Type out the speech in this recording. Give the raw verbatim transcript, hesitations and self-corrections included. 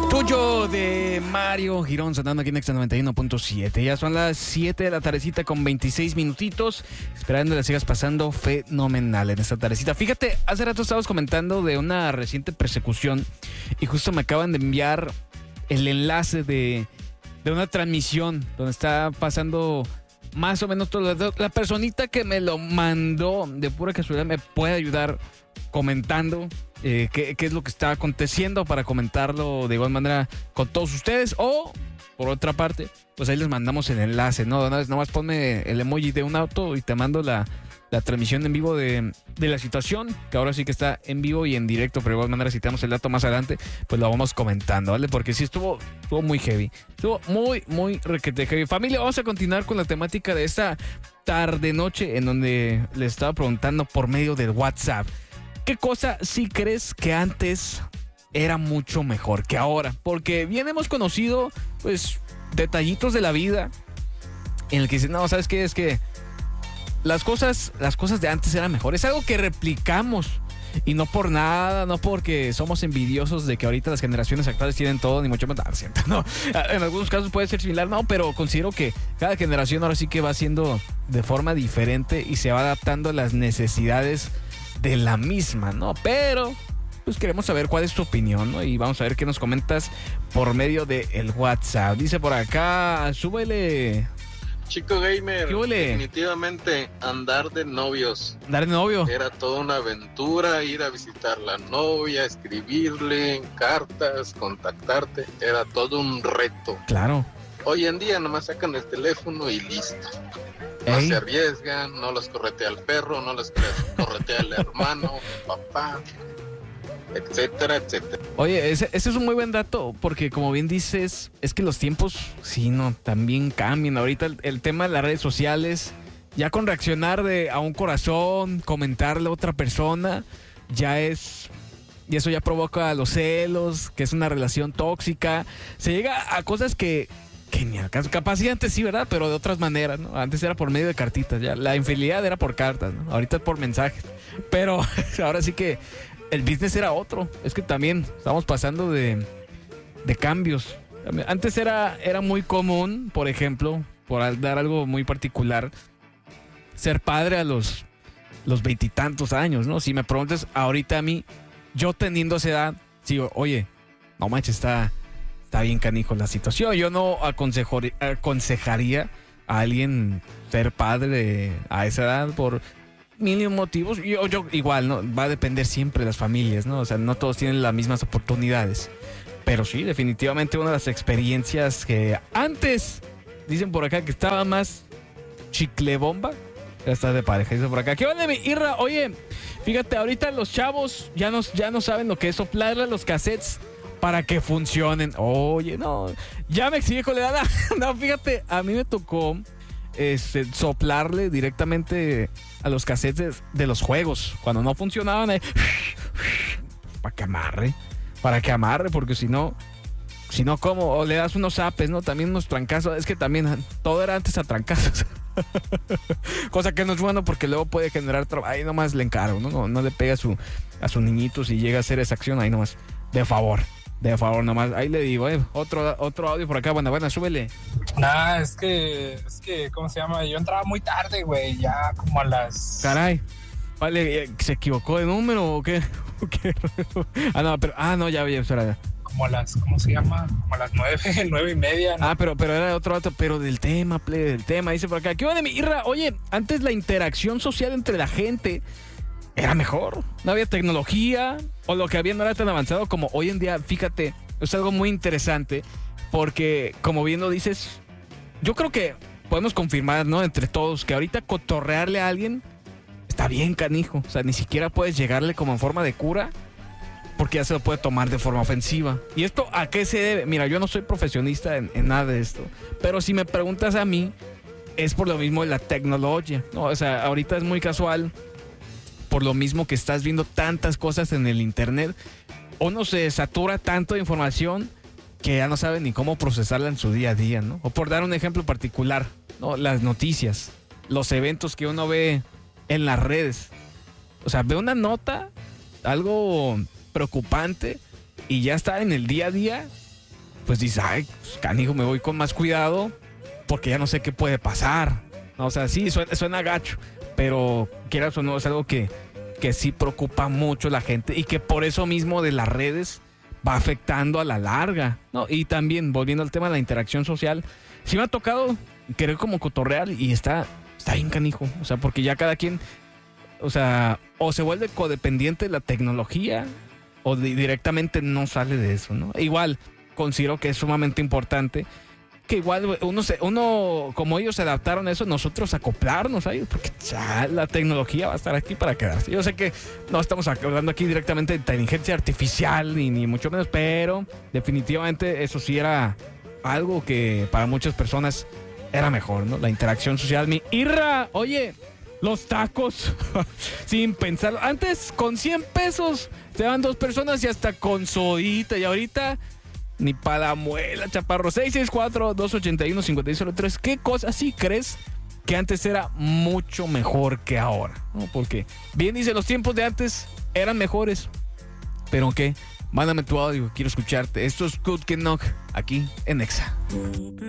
Tuyo de Mario Girón sonando aquí en Nexa noventa y uno punto siete. Ya son las siete de la tardecita con veintiséis minutitos. Esperando que la sigas pasando fenomenal en esta tardecita. Fíjate, hace rato estábamos comentando de una reciente persecución y justo me acaban de enviar el enlace de, de una transmisión donde está pasando más o menos todo. La, la personita que me lo mandó de pura casualidad me puede ayudar comentando eh, qué, qué es lo que está aconteciendo para comentarlo de igual manera con todos ustedes, o por otra parte pues ahí les mandamos el enlace, ¿no? Nada más ponme el emoji de un auto y te mando la, la transmisión en vivo de, de la situación, que ahora sí que está en vivo y en directo, pero de igual manera si tenemos el dato más adelante pues lo vamos comentando, ¿vale? Porque sí estuvo, estuvo muy heavy, estuvo muy muy requete heavy. Familia, vamos a continuar con la temática de esta tarde noche en donde les estaba preguntando por medio del WhatsApp: ¿qué cosa sí crees que antes era mucho mejor que ahora? Porque bien hemos conocido, pues, detallitos de la vida en el que dicen, no, ¿sabes qué? Es que las cosas, las cosas de antes eran mejores. Es algo que replicamos. Y no por nada, no porque somos envidiosos de que ahorita las generaciones actuales tienen todo, ni mucho más. Ah, siento, no. En algunos casos puede ser similar, no, pero considero que cada generación ahora sí que va haciendo de forma diferente y se va adaptando a las necesidades de la misma, ¿no? Pero pues queremos saber cuál es tu opinión, ¿no? Y vamos a ver qué nos comentas por medio del WhatsApp. Dice por acá, súbele. Chico gamer, ¿Qué huele? definitivamente andar de novios. Andar de novio. Era toda una aventura, ir a visitar la novia, escribirle cartas, contactarte. Era todo un reto. Claro. Hoy en día nomás sacan el teléfono y listo. No Ey. se arriesgan, no los corretea el perro, no los corretea el hermano, papá, etcétera, etcétera. Oye, ese, ese es un muy buen dato, porque como bien dices, es que los tiempos, sí, no, también cambian. Ahorita el, el tema de las redes sociales, ya con reaccionar de, a un corazón, comentarle a otra persona, ya es... Y eso ya provoca los celos, que es una relación tóxica. Se llega a cosas que... Que ni al caso. Capaz sí antes sí, ¿verdad? Pero de otras maneras, ¿no? Antes era por medio de cartitas, ya. La infidelidad era por cartas, ¿no? Ahorita es por mensajes. Pero ahora sí que el business era otro. Es que también estamos pasando de, de cambios. Antes era, era muy común, por ejemplo, por dar algo muy particular, ser padre a los los veintitantos años, ¿no? Si me preguntas ahorita a mí, yo teniendo esa edad, digo, oye, no manches, está... Está bien canijo la situación. Yo no aconsejo- aconsejaría a alguien ser padre a esa edad por mil motivos. Yo, yo igual, ¿no? Va a depender siempre de las familias, ¿no? O sea, no todos tienen las mismas oportunidades. Pero sí, definitivamente una de las experiencias que antes, dicen por acá, que estaba más chicle bomba, ya está de pareja. Dice por acá, ¿qué onda, mi Irra? Oye, fíjate, ahorita los chavos ya no, ya no saben lo que es soplarle a los cassettes para que funcionen. Oye, no, ya me exige con la edad. No, fíjate, a mí me tocó este, soplarle directamente a los cassettes de, de los juegos. Cuando no funcionaban, eh, para que amarre, para que amarre, porque si no, si no, ¿cómo? O le das unos zapes, ¿no? También unos trancazos. Es que también todo era antes a trancazos. Cosa que no es bueno porque luego puede generar trabajo. Ahí nomás le encargo, ¿no? No, no le pega a su, a su niñito si llega a hacer esa acción. Ahí nomás, de favor. De favor, nomás. Ahí le digo, eh. Otro, otro audio por acá. Buena, buena, súbele. Nah, es que, es que, ¿cómo se llama? Yo entraba muy tarde, güey, ya como a las... Caray. Vale, ¿se equivocó de número o qué? ¿O qué? Ah, no, pero, ah, no, ya, ya, espera. Como a las, ¿cómo se llama? Como a las nueve, nueve y media, ¿no? Ah, pero, pero era otro dato, pero del tema, plebe, del tema. Dice por acá, ¿qué onda, mi Irra? Oye, antes la interacción social entre la gente era mejor. No había tecnología, o lo que había no era tan avanzado como hoy en día. Fíjate, es algo muy interesante, porque como bien lo dices, yo creo que podemos confirmar, ¿no? Entre todos, que ahorita cotorrearle a alguien está bien canijo. O sea, ni siquiera puedes llegarle como en forma de cura, porque ya se lo puede tomar de forma ofensiva. ¿Y esto a qué se debe? Mira, yo no soy profesionista en, en nada de esto, pero si me preguntas a mí, es por lo mismo de la tecnología, ¿no? O sea, ahorita es muy casual, por lo mismo que estás viendo tantas cosas en el internet. Uno se satura tanto de información que ya no sabe ni cómo procesarla en su día a día, ¿no? O por dar un ejemplo particular, ¿no? Las noticias, los eventos que uno ve en las redes. O sea, ve una nota, algo preocupante, y ya está en el día a día pues dices, ay, pues, canijo, me voy con más cuidado porque ya no sé qué puede pasar. No, o sea, sí, suena, suena gacho, pero quieras o no, es algo que, que sí preocupa mucho a la gente y que por eso mismo de las redes va afectando a la larga, ¿no? Y también, volviendo al tema de la interacción social, sí me ha tocado querer como cotorrear y está, está bien canijo, o sea, porque ya cada quien, o sea, o se vuelve codependiente de la tecnología o de, directamente no sale de eso, ¿no? Igual, considero que es sumamente importante que igual uno, se, uno como ellos se adaptaron a eso, nosotros acoplarnos a ellos, porque ya la tecnología va a estar aquí para quedarse. Yo sé que no estamos hablando aquí directamente de inteligencia artificial, ni, ni mucho menos, pero definitivamente eso sí era algo que para muchas personas era mejor, ¿no? La interacción social. Mi Irra, oye, los tacos, sin pensarlo. Antes con cien pesos te daban dos personas y hasta con sodita, y ahorita ni para la muela, chaparro. seis seis cuatro, dos ocho uno, cinco seis cero tres. ¿Qué cosa sí crees que antes era mucho mejor que ahora? ¿No? Porque bien dice, los tiempos de antes eran mejores. ¿Pero qué? Mándame tu audio, quiero escucharte. Esto es Good Kid Knock, aquí en Exa.